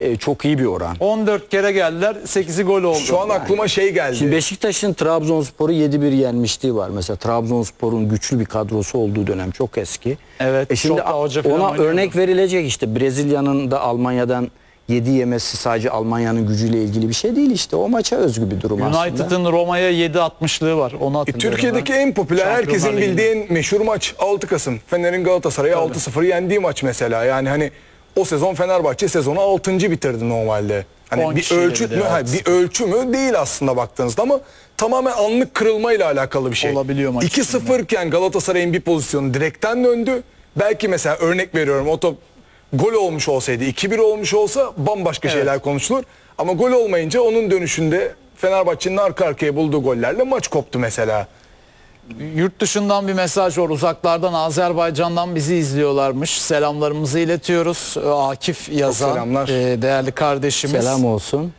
çok iyi bir oran. 14 kere geldiler, 8'i gol oldu. Şu an aklıma şey geldi. Şimdi Beşiktaş'ın Trabzonspor'u 7-1 yenmişliği var. Mesela Trabzonspor'un güçlü bir kadrosu olduğu dönem çok eski. Evet. Şimdi çok da hoca falan ona oynuyordu. örnek verilecek işte Brezilya'nın da Almanya'dan 7 yemesi sadece Almanya'nın gücüyle ilgili bir şey değil işte. O maça özgü bir durum aslında. United'ın Roma'ya 7.60'lığı var. Onu hatırlıyorum. Türkiye'deki ben. en popüler, herkesin Şampiyonlar bildiği Ligi'nde. en meşhur maç 6 Kasım. Fener'in Galatasaray'ı 6-0 yendiği maç mesela. Yani hani o sezon Fenerbahçe sezonu 6. bitirdi normalde. 10 Hani bir kişiyle ölçü bir de mü? evet. Bir ölçü mü? Değil aslında baktığınızda ama tamamen anlık kırılmayla alakalı bir şey. Olabiliyor maç 2-0 iken Galatasaray'ın bir pozisyonu direkten döndü. Belki mesela örnek veriyorum o top gol olmuş olsaydı 2-1 olmuş olsa bambaşka şeyler konuşulur. Ama gol olmayınca onun dönüşünde Fenerbahçe'nin arka arkaya bulduğu gollerle maç koptu mesela. Yurt dışından bir mesaj var. Uzaklardan Azerbaycan'dan bizi izliyorlarmış. Selamlarımızı iletiyoruz. Akif yazan selamlar. değerli kardeşimiz. Selam olsun.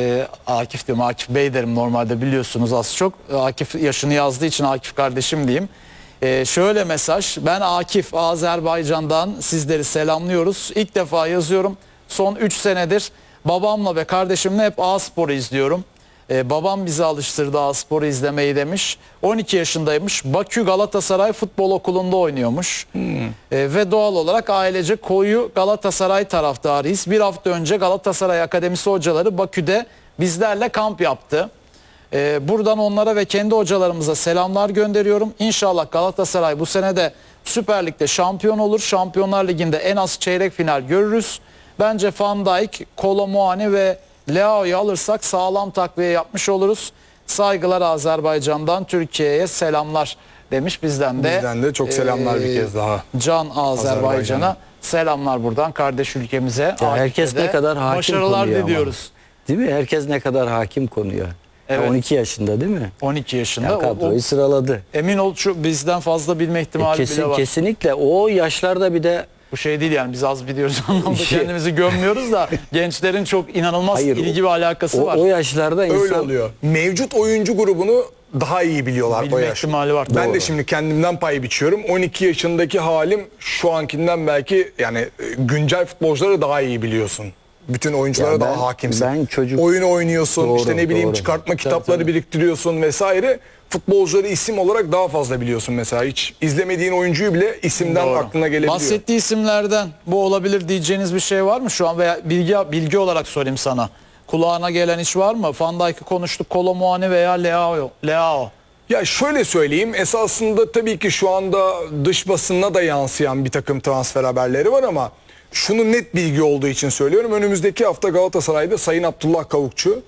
Akif diyorum, Akif Bey derim normalde, biliyorsunuz az çok. Akif yaşını yazdığı için Akif kardeşim diyeyim. Şöyle mesaj: ben Akif, Azerbaycan'dan sizleri selamlıyoruz. İlk defa yazıyorum. Son 3 senedir babamla ve kardeşimle hep A-Spor'u izliyorum. Babam bizi alıştırdı A-Spor'u izlemeyi demiş. 12 yaşındaymış. Bakü Galatasaray Futbol Okulu'nda oynuyormuş. Ve doğal olarak ailece koyu Galatasaray taraftarıyız. Bir hafta önce Galatasaray Akademisi hocaları Bakü'de bizlerle kamp yaptı. Buradan onlara ve kendi hocalarımıza selamlar gönderiyorum. İnşallah Galatasaray bu sene de Süper Lig'de şampiyon olur. Şampiyonlar Ligi'nde en az çeyrek final görürüz. Bence Van Dijk, Kolo Muani ve Leao'yu alırsak sağlam takviye yapmış oluruz. Saygılar Azerbaycan'dan Türkiye'ye selamlar demiş. Bizden de çok selamlar bir kez daha. Can Azerbaycan'a selamlar buradan kardeş ülkemize. Herkes ne kadar hakim başarılar konuya ama. diliyoruz. Değil mi? Herkes ne kadar hakim konuya. Evet. 12 yaşında değil mi? 12 yaşında. Ya kadroyu sıraladı. Emin ol şu bizden fazla bilme ihtimali bile var. Kesinlikle o yaşlarda bir de Bu şey değil yani, biz az biliyoruz anlamda kendimizi gömmüyoruz da gençlerin çok inanılmaz ilgi ve alakası var. O yaşlarda insan Öyle oluyor. Mevcut oyuncu grubunu daha iyi biliyorlar Bilme o yaş. ihtimali var. Ben Doğru. de şimdi kendimden pay biçiyorum. 12 yaşındaki halim şu ankinden belki yani güncel futbolcuları daha iyi biliyorsun. Bütün oyunculara Ya daha hakimsin. ben çocuk- Oyunu oynuyorsun, Doğru, işte ne bileyim doğru. çıkartma kitapları biriktiriyorsun vesaire. Futbolcuları isim olarak daha fazla biliyorsun mesela. Hiç izlemediğin oyuncuyu bile isimden Doğru. aklına gelebiliyor. Bahsettiği isimlerden bu olabilir diyeceğiniz bir şey var mı şu an, veya bilgi olarak sorayım sana. Kulağına gelen iş var mı? Van Dijk'ı konuştuk, Kolo Muani veya Leao. Ya şöyle söyleyeyim, esasında tabii ki şu anda dış basına da yansıyan bir takım transfer haberleri var ama şunu net bilgi olduğu için söylüyorum. Önümüzdeki hafta Galatasaray'da Sayın Abdullah Kavukçu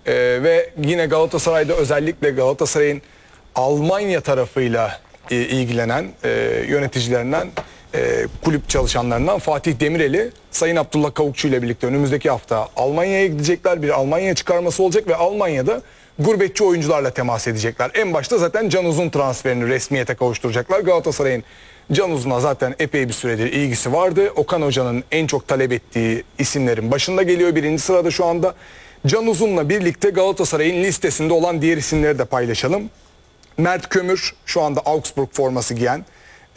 ve yine Galatasaray'da özellikle Galatasaray'ın Almanya tarafıyla ilgilenen yöneticilerinden, kulüp çalışanlarından Fatih Demirel'i Sayın Abdullah Kavukçu ile birlikte önümüzdeki hafta Almanya'ya gidecekler. Bir Almanya çıkarması olacak ve Almanya'da gurbetçi oyuncularla temas edecekler. En başta zaten Can Uzun transferini resmiyete kavuşturacaklar. Galatasaray'ın Can Uzun'a zaten epey bir süredir ilgisi vardı. Okan Hoca'nın en çok talep ettiği isimlerin başında geliyor. Birinci sırada şu anda. Can Uzun'la birlikte Galatasaray'ın listesinde olan diğer isimleri de paylaşalım. Mert Kömür şu anda Augsburg forması giyen.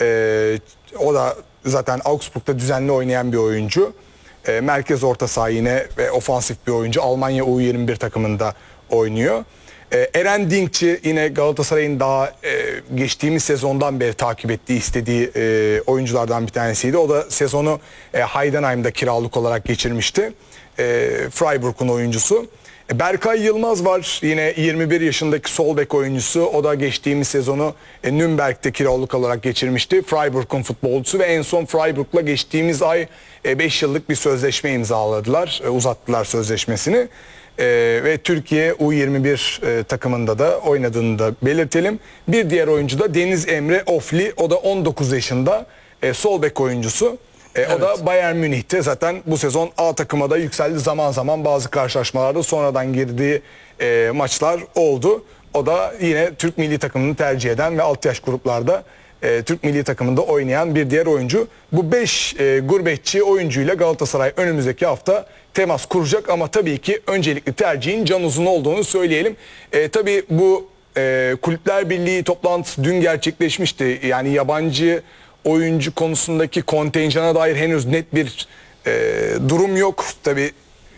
O da zaten Augsburg'da düzenli oynayan bir oyuncu. Merkez orta saha yine ve ofansif bir oyuncu. Almanya U21 takımında oynuyor. Eren Dinkçi yine Galatasaray'ın daha geçtiğimiz sezondan beri takip ettiği, istediği oyunculardan bir tanesiydi. O da sezonu Heidenheim'da kiralık olarak geçirmişti. Freiburg'un oyuncusu. Berkay Yılmaz var, yine 21 yaşındaki sol bek oyuncusu. O da geçtiğimiz sezonu Nürnberg'de kiralık olarak geçirmişti. Freiburg'un futbolcusu ve en son Freiburg'la geçtiğimiz ay 5 yıllık bir sözleşme imzaladılar. Uzattılar sözleşmesini. Ve Türkiye U21 takımında da oynadığını da belirtelim. Bir diğer oyuncu da Deniz Emre Ofli. O da 19 yaşında sol bek oyuncusu. O da Bayern Münih'te zaten bu sezon A takıma da yükseldi. Zaman zaman bazı karşılaşmalarda sonradan girdiği maçlar oldu. O da yine Türk milli takımını tercih eden ve alt yaş gruplarda Türk milli takımında oynayan bir diğer oyuncu. Bu 5 gurbetçi oyuncuyla Galatasaray önümüzdeki hafta temas kuracak ama tabii ki öncelikli tercihin Can Uzun olduğunu söyleyelim. Tabii bu Kulüpler Birliği toplantısı dün gerçekleşmişti. Yani yabancı oyuncu konusundaki kontenjana dair henüz net bir durum yok. Tabii